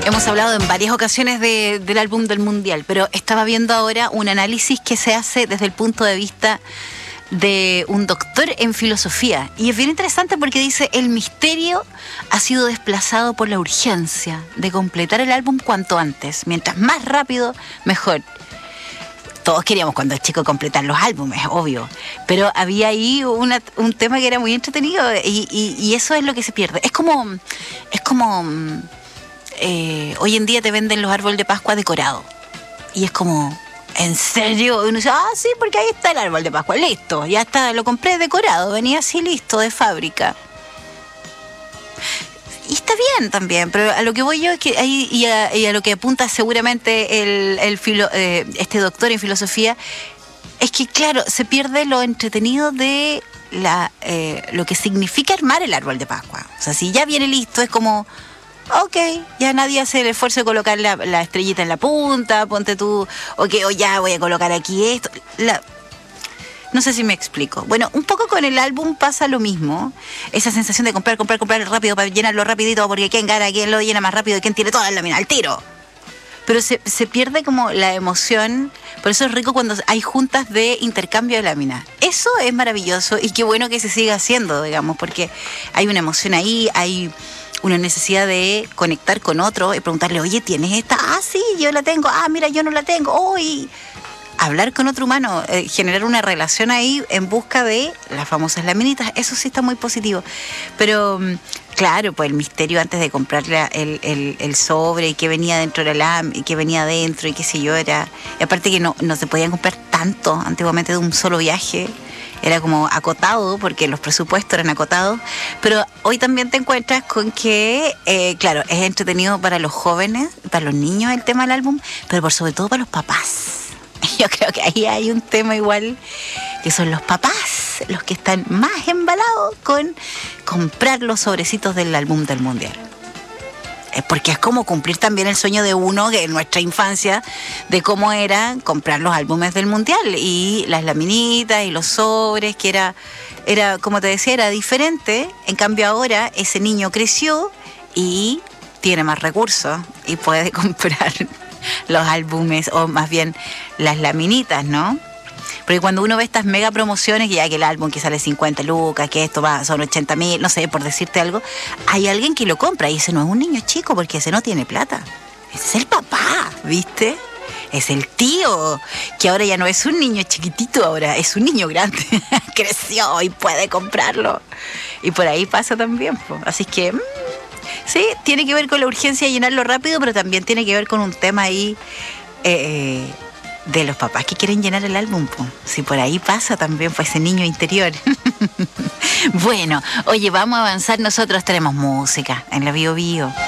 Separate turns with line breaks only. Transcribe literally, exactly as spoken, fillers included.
Hemos hablado en varias ocasiones de, del álbum del Mundial, pero estaba viendo ahora un análisis que se hace desde el punto de vista de un doctor en filosofía. Y es bien interesante porque dice: el misterio ha sido desplazado por la urgencia de completar el álbum cuanto antes. Mientras más rápido, mejor. Todos queríamos cuando chicos completar los álbumes, obvio. Pero había ahí una, un tema que era muy entretenido y, y, y eso es lo que se pierde. Es como... Es como eh, hoy en día te venden los árboles de Pascua decorados. Y es como... ¿En serio? Y uno dice, ah, sí, porque ahí está el árbol de Pascua. Listo, ya está, lo compré decorado. Venía así listo, de fábrica. Y está bien también, pero a lo que voy yo es que ahí, y, a, y a lo que apunta seguramente el, el filo, eh, este doctor en filosofía, es que, claro, se pierde lo entretenido de la eh, lo que significa armar el árbol de Pascua. O sea, si ya viene listo, es como... Ok, ya nadie hace el esfuerzo de colocar la, la estrellita en la punta, ponte tú, ok, o ya voy a colocar aquí esto. La, no sé si me explico. Bueno, un poco con el álbum pasa lo mismo. Esa sensación de comprar, comprar, comprar rápido para llenarlo rapidito, porque quién gana, quién lo llena más rápido, quién tiene toda la lámina al tiro. Pero se, se pierde como la emoción. Por eso es rico cuando hay juntas de intercambio de láminas. Eso es maravilloso y qué bueno que se siga haciendo, digamos, porque hay una emoción ahí, hay... una necesidad de conectar con otro y preguntarle, oye, ¿tienes esta? Ah, sí, yo la tengo. Ah, mira, yo no la tengo. Uy, hablar con otro humano, eh, generar una relación ahí en busca de las famosas laminitas, eso sí está muy positivo. Pero, claro, pues el misterio antes de comprarle el, el, el sobre y qué venía dentro de la lámina y qué venía adentro y qué sé yo, era... Y aparte que no, no se podían comprar tanto antiguamente de un solo viaje. Era como acotado, porque los presupuestos eran acotados, pero hoy también te encuentras con que, eh, claro, es entretenido para los jóvenes, para los niños el tema del álbum, pero por sobre todo para los papás. Yo creo que ahí hay un tema igual, que son los papás los que están más embalados con comprar los sobrecitos del álbum del Mundial. Porque es como cumplir también el sueño de uno en nuestra infancia de cómo era comprar los álbumes del Mundial y las laminitas y los sobres, que era, era, como te decía, era diferente. En cambio ahora ese niño creció y tiene más recursos y puede comprar los álbumes, o más bien las laminitas, ¿no? Porque cuando uno ve estas mega promociones, ya que el álbum que sale cincuenta lucas, que esto va, son ochenta mil, no sé, por decirte algo, hay alguien que lo compra y ese no es un niño chico porque ese no tiene plata. Ese es el papá, ¿viste? Es el tío, que ahora ya no es un niño chiquitito, ahora es un niño grande. Creció y puede comprarlo. Y por ahí pasa también, pues. Así que, mmm, sí, tiene que ver con la urgencia de llenarlo rápido, pero también tiene que ver con un tema ahí... Eh, de los papás que quieren llenar el álbum, po. Si por ahí pasa también, pues, ese niño interior. Bueno, oye, vamos a avanzar. Nosotros tenemos música en la Bio Bio.